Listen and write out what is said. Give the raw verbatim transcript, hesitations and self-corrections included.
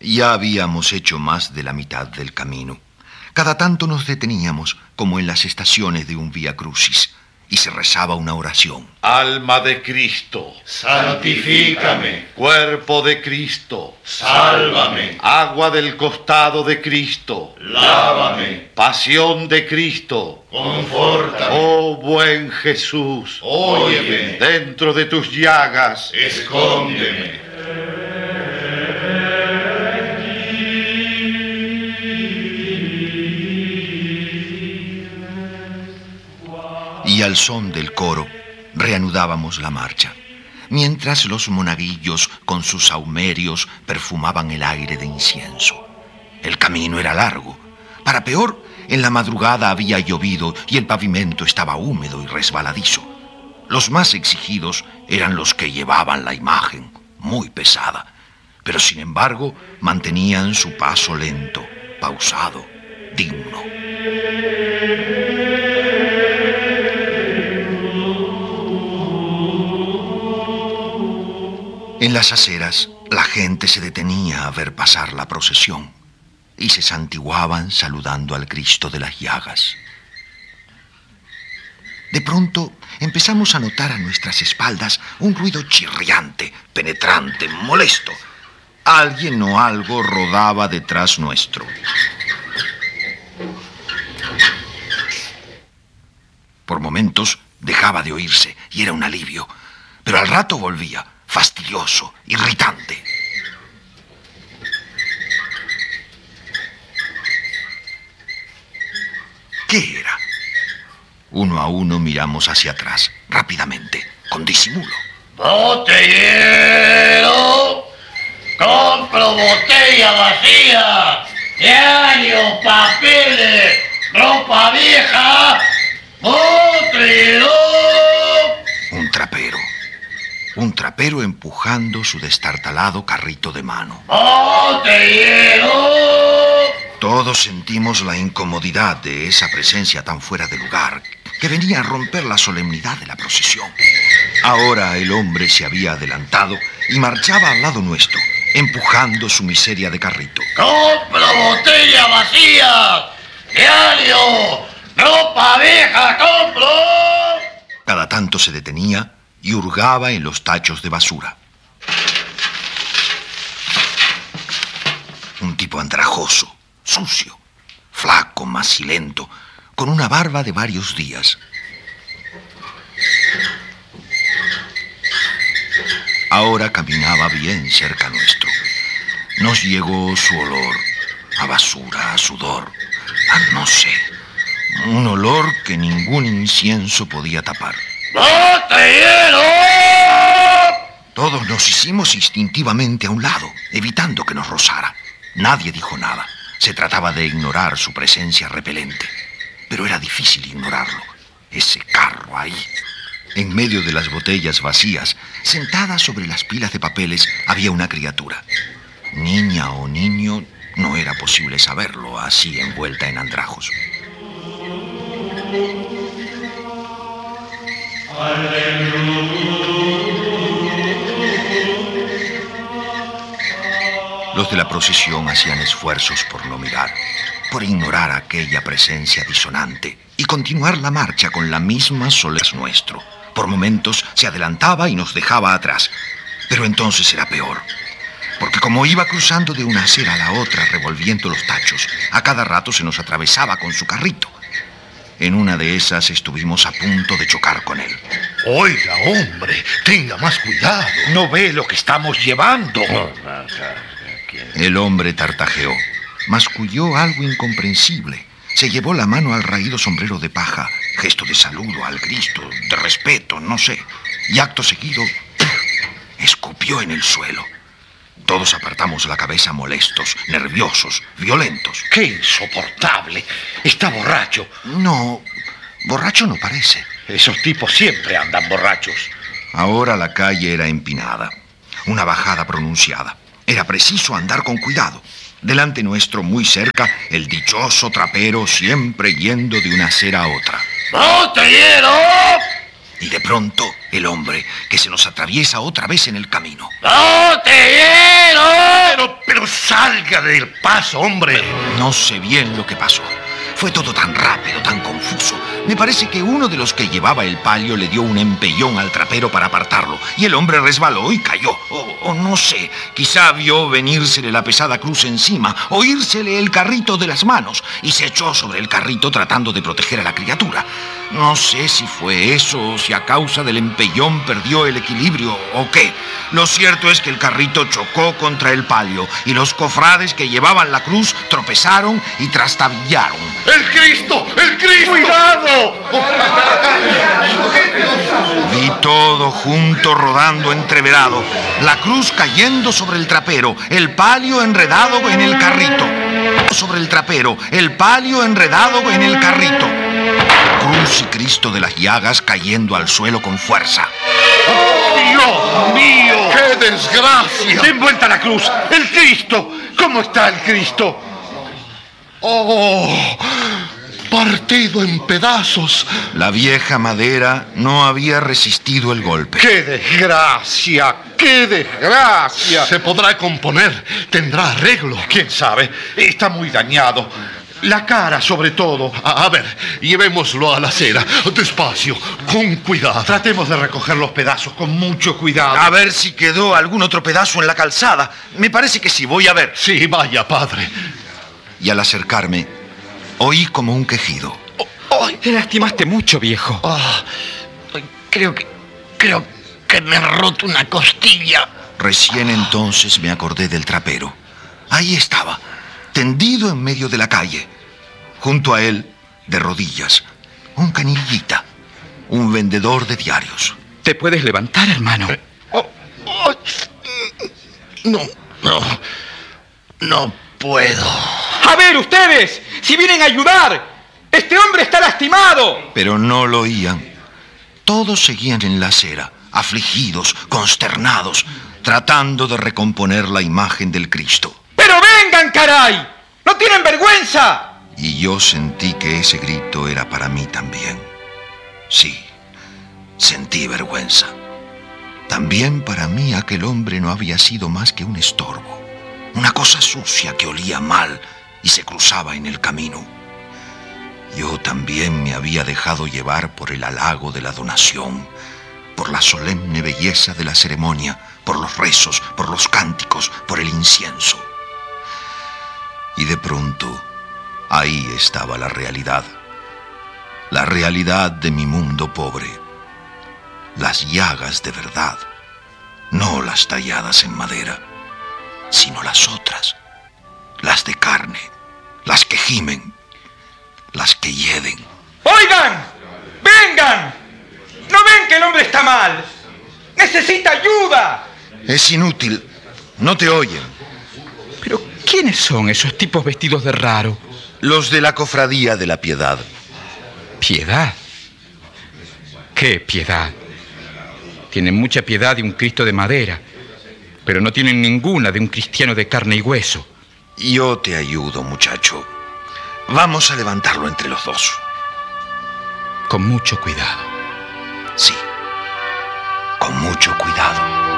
Ya habíamos hecho más de la mitad del camino. Cada tanto nos deteníamos, como en las estaciones de un Vía Crucis, y se rezaba una oración. Alma de Cristo, santifícame. Cuerpo de Cristo, sálvame. Agua del costado de Cristo, lávame. Pasión de Cristo, confórtame. Oh buen Jesús, óyeme. Dentro de tus llagas, escóndeme. Y al son del coro reanudábamos la marcha, mientras los monaguillos con sus saumerios perfumaban el aire de incienso. El camino era largo. Para peor, en la madrugada había llovido y el pavimento estaba húmedo y resbaladizo. Los más exigidos eran los que llevaban la imagen, muy pesada, pero sin embargo mantenían su paso lento, pausado, digno. En las aceras, la gente se detenía a ver pasar la procesión y se santiguaban saludando al Cristo de las Llagas. De pronto, empezamos a notar a nuestras espaldas un ruido chirriante, penetrante, molesto. Alguien o algo rodaba detrás nuestro. Por momentos dejaba de oírse y era un alivio, pero al rato volvía, fastidioso, irritante. ¿Qué era? Uno a uno miramos hacia atrás, rápidamente, con disimulo. ¡Botellero! ¡Compro botella vacía! ¡Diarios, papeles, ropa vieja! ¡Botellero! Un trapero. Un trapero empujando su destartalado carrito de mano. ¡Botellero! Todos sentimos la incomodidad de esa presencia tan fuera de lugar que venía a romper la solemnidad de la procesión. Ahora el hombre se había adelantado y marchaba al lado nuestro, empujando su miseria de carrito. ¡Compro botella vacía! ¡Diario! ¡Ropa vieja! ¡Compro! Cada tanto se detenía y hurgaba en los tachos de basura. Un tipo andrajoso, sucio, flaco, macilento, con una barba de varios días. Ahora caminaba bien cerca nuestro. Nos llegó su olor, a basura, a sudor, a no sé, un olor que ningún incienso podía tapar. ¡Botellero! Todos nos hicimos instintivamente a un lado, evitando que nos rozara. Nadie dijo nada. Se trataba de ignorar su presencia repelente. Pero era difícil ignorarlo. Ese carro ahí. En medio de las botellas vacías, sentada sobre las pilas de papeles, había una criatura. Niña o niño, no era posible saberlo, así envuelta en andrajos. Los de la procesión hacían esfuerzos por no mirar, por ignorar aquella presencia disonante y continuar la marcha con la misma solez nuestro. Por momentos se adelantaba y nos dejaba atrás, pero entonces era peor, porque como iba cruzando de una acera a la otra revolviendo los tachos, a cada rato se nos atravesaba con su carrito. En una de esas estuvimos a punto de chocar con él. Oiga, hombre, tenga más cuidado. ¿No ve lo que estamos llevando? El hombre tartajeó, masculló algo incomprensible. Se llevó la mano al raído sombrero de paja, gesto de saludo al Cristo, de respeto, no sé. Y acto seguido, escupió en el suelo. Todos apartamos la cabeza molestos, nerviosos, violentos. ¡Qué insoportable! Está borracho. No, borracho no parece. Esos tipos siempre andan borrachos. Ahora la calle era empinada, una bajada pronunciada. Era preciso andar con cuidado. Delante nuestro, muy cerca, el dichoso trapero siempre yendo de una acera a otra. ¡Botellero! Y de pronto, el hombre que se nos atraviesa otra vez en el camino. ¡Botellero! Pero, pero salga Sígale el paso, hombre. No sé bien lo que pasó. Fue todo tan rápido, tan confuso. Me parece que uno de los que llevaba el palio le dio un empellón al trapero para apartarlo, y el hombre resbaló y cayó. O, o no sé, quizá vio venírsele la pesada cruz encima, o írsele el carrito de las manos, y se echó sobre el carrito tratando de proteger a la criatura. No sé si fue eso, o si a causa del empellón perdió el equilibrio, o qué. Lo cierto es que el carrito chocó contra el palio, y los cofrades que llevaban la cruz tropezaron y trastabillaron. ¡El Cristo! ¡El Cristo! ¡Cuidado! Vi todo junto rodando entreverado, la cruz cayendo sobre el trapero, el palio enredado en el carrito. Sobre el trapero, el palio enredado en el carrito. Cruz y Cristo de las llagas cayendo al suelo con fuerza. ¡Dios mío! ¡Qué desgracia! ¡Den vuelta la cruz! ¡El Cristo! ¿Cómo está el Cristo? ¡Oh! Partido en pedazos. La vieja madera no había resistido el golpe. ¡Qué desgracia! ¡Qué desgracia! Se podrá componer. Tendrá arreglo. ¿Quién sabe? Está muy dañado. La cara, sobre todo. A, a ver, llevémoslo a la acera. Despacio, con cuidado. Tratemos de recoger los pedazos con mucho cuidado. A ver si quedó algún otro pedazo en la calzada. Me parece que sí, voy a ver. Sí, vaya, padre. Y al acercarme, oí como un quejido. Oh, te lastimaste mucho, viejo. Oh, creo que... Creo que me he roto una costilla. Recién entonces me acordé del trapero. Ahí estaba, tendido en medio de la calle. Junto a él, de rodillas, un canillita, un vendedor de diarios. ¿Te puedes levantar, hermano? Oh, oh, no, no, no puedo. ¡A ver, ustedes! ¡Si vienen a ayudar! ¡Este hombre está lastimado! Pero no lo oían. Todos seguían en la acera, afligidos, consternados, tratando de recomponer la imagen del Cristo. ¡Pero vengan, caray! ¡No tienen vergüenza! Y yo sentí que ese grito era para mí también. Sí, sentí vergüenza. También para mí aquel hombre no había sido más que un estorbo, una cosa sucia que olía mal y se cruzaba en el camino. Yo también me había dejado llevar por el halago de la donación, por la solemne belleza de la ceremonia, por los rezos, por los cánticos, por el incienso. Y de pronto, ahí estaba la realidad. La realidad de mi mundo pobre. Las llagas de verdad, no las talladas en madera, sino las otras, las de carne, las que gimen, las que hieden. ¡Oigan! ¡Vengan! ¿No ven que el hombre está mal? ¡Necesita ayuda! Es inútil, no te oyen. ¿Pero quiénes son esos tipos vestidos de raro? Los de la Cofradía de la Piedad. ¿Piedad? ¿Qué piedad? Tienen mucha piedad de un Cristo de madera, pero no tienen ninguna de un cristiano de carne y hueso. Yo te ayudo, muchacho. Vamos a levantarlo entre los dos. Con mucho cuidado. Sí, con mucho cuidado.